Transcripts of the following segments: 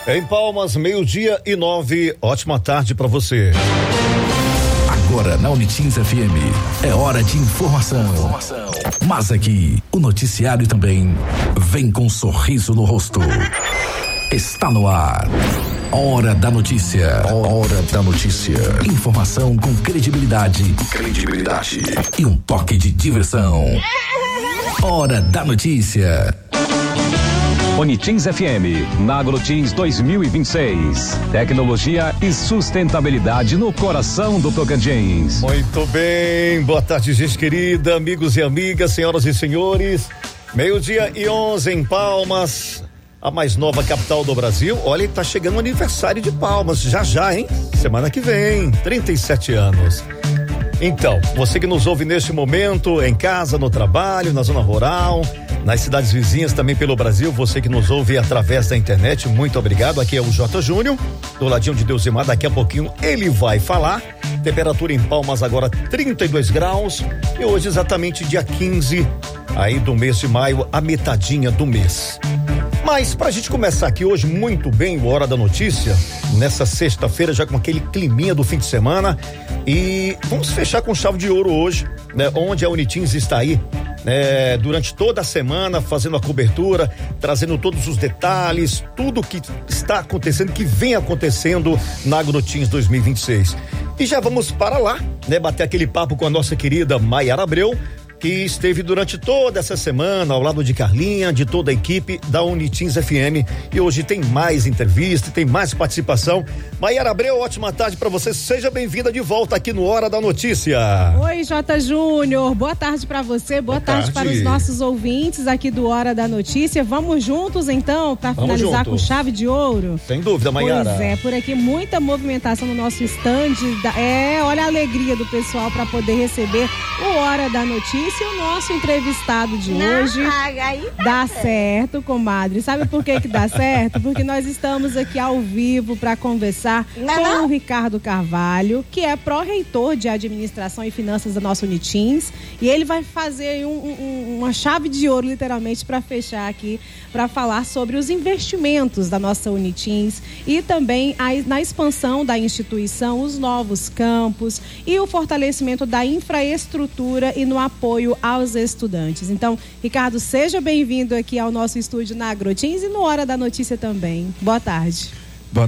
Em Palmas, 12:09. Ótima tarde para você. Agora na Unitins FM é hora de informação. Mas aqui o noticiário também vem com um sorriso no rosto. Está no ar. Hora da notícia. Hora da notícia. Informação com credibilidade e um toque de diversão. Hora da notícia. Unitins FM, na Agrotins 2026. Tecnologia e sustentabilidade no coração do Tocantins. Muito bem, boa tarde, gente querida, amigos e amigas, senhoras e senhores. 12:11 em Palmas, a mais nova capital do Brasil. Olha, tá chegando o aniversário de Palmas, já, hein? Semana que vem, 37 anos. Então, você que nos ouve neste momento, em casa, no trabalho, na zona rural, nas cidades vizinhas, também pelo Brasil, você que nos ouve através da internet, muito obrigado. Aqui é o J. Júnior, do ladinho de Deusimar. Daqui a pouquinho ele vai falar. Temperatura em Palmas agora 32 graus e hoje exatamente dia 15 aí do mês de maio, a metadinha do mês. Mas pra gente começar aqui hoje muito bem o Hora da Notícia, nessa sexta-feira já com aquele climinha do fim de semana, e vamos fechar com chave de ouro hoje, né? Onde a Unitins está aí, durante toda a semana fazendo a cobertura, trazendo todos os detalhes, tudo que está acontecendo, que vem acontecendo na Agrotins 2026. E já vamos para lá, né? Bater aquele papo com a nossa querida Maiara Abreu, que esteve durante toda essa semana ao lado de Carlinha, de toda a equipe da Unitins FM, e hoje tem mais entrevista, tem mais participação. Maiara Abreu, ótima tarde para você, seja bem-vinda de volta aqui no Hora da Notícia. Oi, J. Júnior, boa tarde para você, boa tarde para os nossos ouvintes aqui do Hora da Notícia. Vamos juntos então para finalizar com chave de ouro? Sem dúvida, Maiara. Pois é, por aqui muita movimentação no nosso stand, olha a alegria do pessoal para poder receber o Hora da Notícia. E o nosso entrevistado de hoje dá certo, comadre. Sabe por que dá certo? Porque nós estamos aqui ao vivo para conversar com o Ricardo Carvalho, que é pró-reitor de Administração e Finanças da nossa Unitins, e ele vai fazer uma chave de ouro, literalmente, para fechar aqui, para falar sobre os investimentos da nossa Unitins e também na expansão da instituição, os novos campos e o fortalecimento da infraestrutura e no apoio aos estudantes. Então, Ricardo, seja bem-vindo aqui ao nosso estúdio na Agrotins e no Hora da Notícia também. Boa tarde. Boa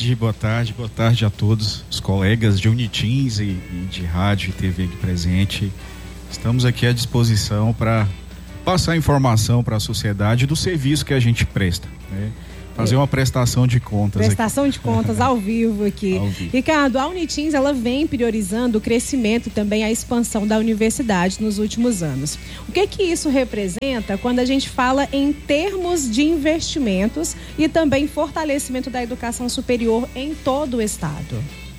tarde a todos os colegas de Unitins e de rádio e TV aqui presente. Estamos aqui à disposição para passar informação para a sociedade do serviço que a gente presta, né? Fazer uma prestação de contas. De contas ao vivo aqui. Ricardo, a Unitins, ela vem priorizando o crescimento e também a expansão da universidade nos últimos anos. O que isso representa quando a gente fala em termos de investimentos e também fortalecimento da educação superior em todo o estado?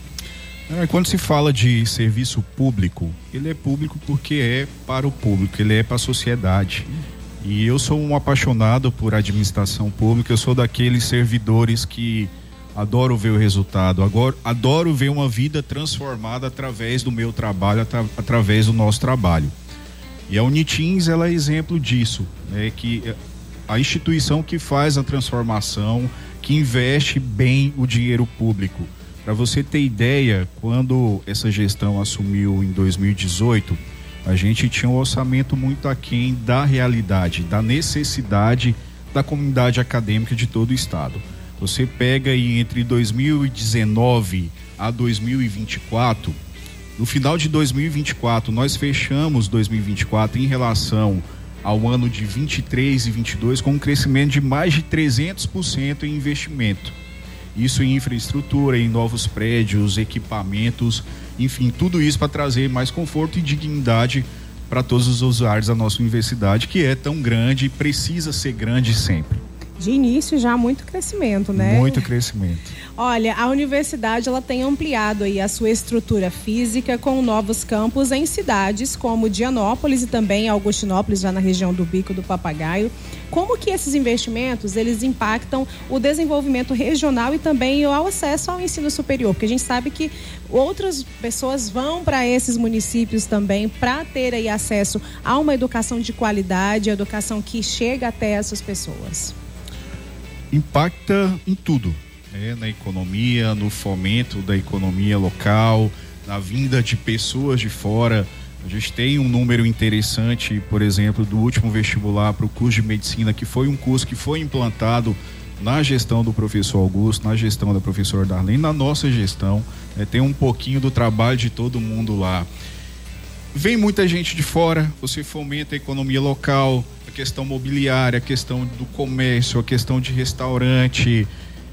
Quando se fala de serviço público, ele é público porque é para o público, ele é para a sociedade. E eu sou um apaixonado por administração pública, eu sou daqueles servidores que adoro ver o resultado, adoro ver uma vida transformada através do meu trabalho, através do nosso trabalho. E a Unitins, ela é exemplo disso, né? Que a instituição que faz a transformação, que investe bem o dinheiro público. Para você ter ideia, quando essa gestão assumiu em 2018, a gente tinha um orçamento muito aquém da realidade, da necessidade da comunidade acadêmica de todo o estado. Você pega aí entre 2019 a 2024, no final de 2024, nós fechamos 2024 em relação ao ano de 23 e 22 com um crescimento de mais de 300% em investimento. Isso em infraestrutura, em novos prédios, equipamentos, enfim, tudo isso para trazer mais conforto e dignidade para todos os usuários da nossa universidade, que é tão grande e precisa ser grande sempre. De início já muito crescimento, né? Muito crescimento. Olha, a universidade ela tem ampliado aí a sua estrutura física com novos campos em cidades como Dianópolis e também Augustinópolis, já na região do Bico do Papagaio. Como que esses investimentos, eles impactam o desenvolvimento regional e também o acesso ao ensino superior? Porque a gente sabe que outras pessoas vão para esses municípios também para ter aí acesso a uma educação de qualidade, a educação que chega até essas pessoas. Impacta em tudo, na economia, no fomento da economia local, na vinda de pessoas de fora. A gente tem um número interessante, por exemplo, do último vestibular para o curso de medicina, que foi um curso que foi implantado na gestão do professor Augusto, na gestão da professora Darlene, na nossa gestão. Tem um pouquinho do trabalho de todo mundo lá. Vem muita gente de fora, você fomenta a economia local, a questão mobiliária, a questão do comércio, a questão de restaurante.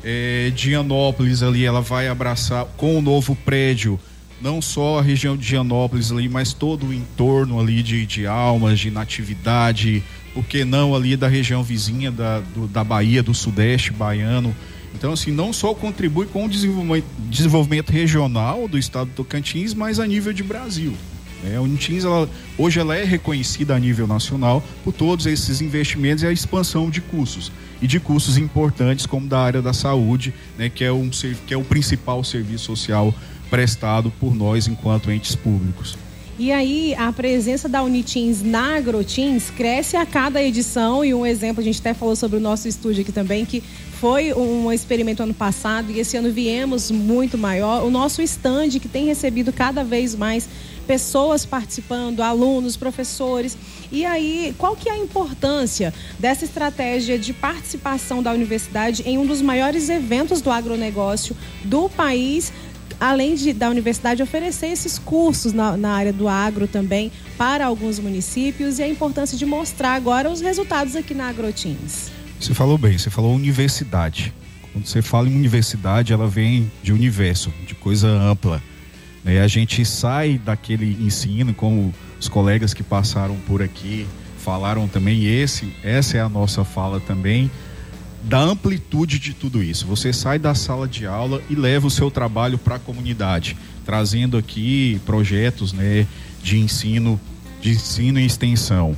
Dianópolis ali, ela vai abraçar com o novo prédio, não só a região de Dianópolis ali, mas todo o entorno ali de Almas, de Natividade, por que não ali da região vizinha da Bahia, do Sudeste baiano. Então, assim, não só contribui com o desenvolvimento regional do estado do Tocantins, mas a nível de Brasil. A Unitins, hoje ela é reconhecida a nível nacional por todos esses investimentos e a expansão de cursos. E de cursos importantes como da área da saúde, que é o principal serviço social prestado por nós enquanto entes públicos. E aí, a presença da Unitins na Agrotins cresce a cada edição, e um exemplo, a gente até falou sobre o nosso estúdio aqui também, que foi um experimento ano passado, e esse ano viemos muito maior. O nosso stand, que tem recebido cada vez mais pessoas participando, alunos, professores. E aí, qual que é a importância dessa estratégia de participação da universidade em um dos maiores eventos do agronegócio do país, além da universidade oferecer esses cursos na área do agro também para alguns municípios, e a importância de mostrar agora os resultados aqui na Agrotins? Você falou bem, você falou universidade. Quando você fala em universidade, ela vem de universo, de coisa ampla. A gente sai daquele ensino, como os colegas que passaram por aqui falaram também, e essa é a nossa fala também, da amplitude de tudo isso. Você sai da sala de aula e leva o seu trabalho para a comunidade, trazendo aqui projetos, de ensino e extensão.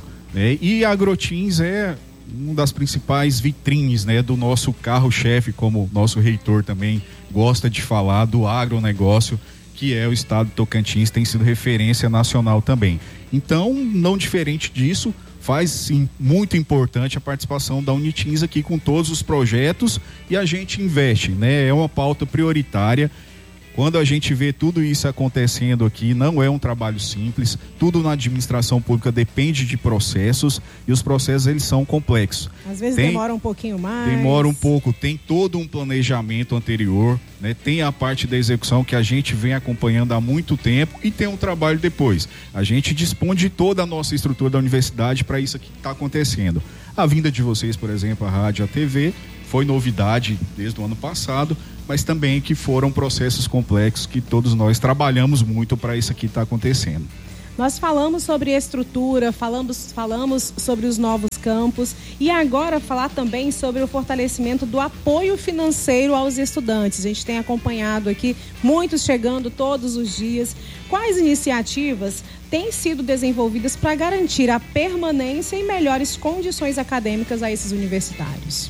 E a Agrotins é uma das principais vitrines, do nosso carro-chefe, como o nosso reitor também gosta de falar, do agronegócio, que é o estado de Tocantins, tem sido referência nacional também. Então, não diferente disso, faz sim muito importante a participação da Unitins aqui com todos os projetos, e a gente investe, é uma pauta prioritária. Quando a gente vê tudo isso acontecendo aqui, não é um trabalho simples, tudo na administração pública depende de processos, e os processos eles são complexos. Às vezes demora um pouquinho mais. Demora um pouco, tem todo um planejamento anterior, tem a parte da execução que a gente vem acompanhando há muito tempo, e tem um trabalho depois. A gente dispõe de toda a nossa estrutura da universidade para isso aqui que está acontecendo. A vinda de vocês, por exemplo, a rádio, a TV, foi novidade desde o ano passado, mas também que foram processos complexos que todos nós trabalhamos muito para isso aqui estar acontecendo. Nós falamos sobre estrutura, falamos sobre os novos campos, e agora falar também sobre o fortalecimento do apoio financeiro aos estudantes. A gente tem acompanhado aqui, muitos chegando todos os dias. Quais iniciativas têm sido desenvolvidas para garantir a permanência e melhores condições acadêmicas a esses universitários?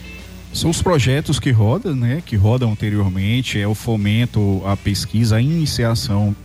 São os projetos que rodam, que rodam anteriormente, é o fomento à pesquisa, a iniciação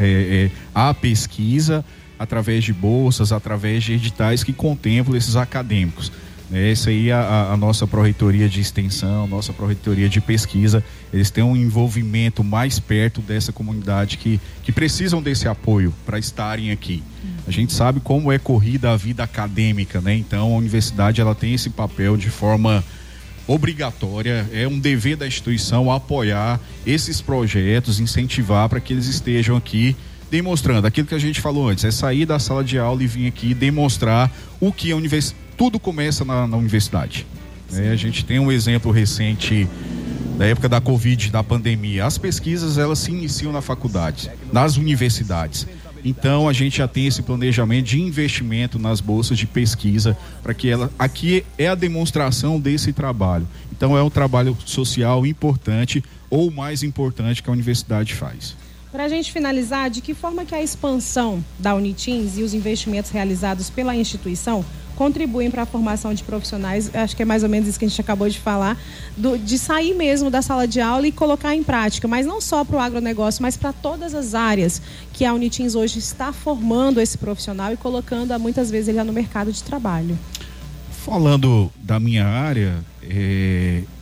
à pesquisa através de bolsas, através de editais que contemplam esses acadêmicos. Essa aí é a nossa pró-reitoria de extensão, nossa pró-reitoria de pesquisa, eles têm um envolvimento mais perto dessa comunidade que precisam desse apoio para estarem aqui. A gente sabe como é corrida a vida acadêmica, então a universidade ela tem esse papel de forma obrigatória, é um dever da instituição apoiar esses projetos, incentivar para que eles estejam aqui demonstrando aquilo que a gente falou antes, é sair da sala de aula e vir aqui demonstrar o que a universidade, tudo começa na universidade. A gente tem um exemplo recente da época da Covid, da pandemia. As pesquisas elas se iniciam na faculdade, nas universidades. Então a gente já tem esse planejamento de investimento nas bolsas de pesquisa para que aqui é a demonstração desse trabalho. Então é um trabalho social importante, ou mais importante, que a universidade faz. Para a gente finalizar, de que forma que a expansão da Unitins e os investimentos realizados pela instituição contribuem para a formação de profissionais? Acho que é mais ou menos isso que a gente acabou de falar, de sair mesmo da sala de aula e colocar em prática, mas não só para o agronegócio, mas para todas as áreas que a Unitins hoje está formando esse profissional e colocando muitas vezes ele no mercado de trabalho. Falando da minha área,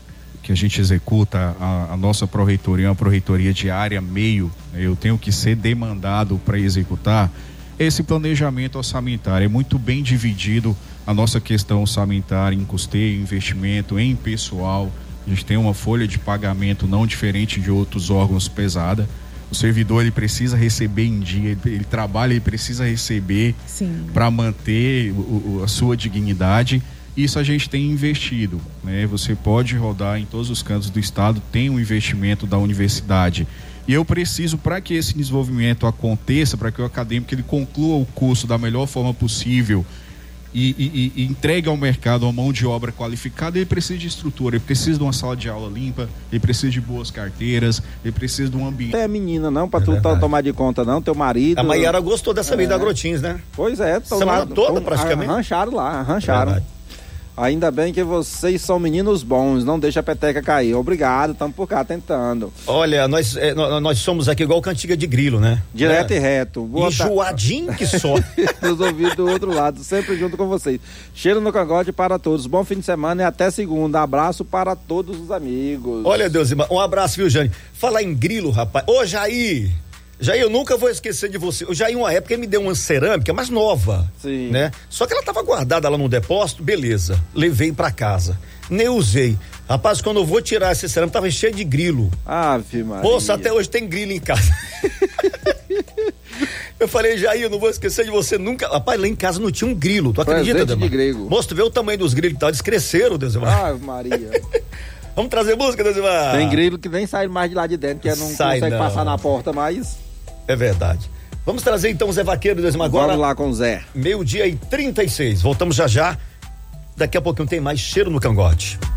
que a gente executa, a nossa pró-reitoria é uma pró-reitoria de área meio, eu tenho que ser demandado para executar, esse planejamento orçamentário é muito bem dividido a nossa questão orçamentária em custeio, investimento, em pessoal. A gente tem uma folha de pagamento não diferente de outros órgãos pesada. O servidor, ele precisa receber em dia, ele trabalha, ele precisa receber para manter a sua dignidade. Isso a gente tem investido, né? Você pode rodar em todos os cantos do estado, tem um investimento da universidade. E eu preciso, para que esse desenvolvimento aconteça, para que o acadêmico ele conclua o curso da melhor forma possível e entregue ao mercado uma mão de obra qualificada, ele precisa de estrutura, ele precisa de uma sala de aula limpa, ele precisa de boas carteiras, ele precisa de um ambiente. É menina não, para tu tomar de conta não, teu marido. A Maiara gostou dessa vez da Agrotins, né? Pois é. Semana toda praticamente. Arrancharam lá. Ainda bem que vocês são meninos bons, não deixa a peteca cair. Obrigado, estamos por cá tentando. Olha, nós somos aqui igual cantiga de grilo, né? Direto e reto. Enjoadinho que só. Nos ouvidos do outro lado, sempre junto com vocês. Cheiro no cangote para todos. Bom fim de semana e até segunda. Abraço para todos os amigos. Olha, Deus, um abraço, viu, Jane? Falar em grilo, rapaz. Ô, Jair, eu nunca vou esquecer de você. O Jair, uma época, ele me deu uma cerâmica mais nova. Sim. Né? Só que ela tava guardada lá no depósito, beleza. Levei pra casa. Nem usei. Rapaz, quando eu vou tirar essa cerâmica, tava cheio de grilo. Ave Maria. Poxa, até hoje tem grilo em casa. Eu falei, Jair, eu não vou esquecer de você nunca. Rapaz, lá em casa não tinha um grilo. Tu acredita, Demar? De grego. Moço, tu vê o tamanho dos grilos que tá? Eles cresceram, Deusmar. Ave Maria. Vamos trazer música, Deusmar? Tem grilo que nem sai mais de lá de dentro, que não consegue passar na porta mais. É verdade. Vamos trazer então o Zé Vaqueiro, Deusmar, agora. Vamos lá com o Zé. 12:36. Voltamos já. Daqui a pouquinho tem mais Cheiro no Cangote.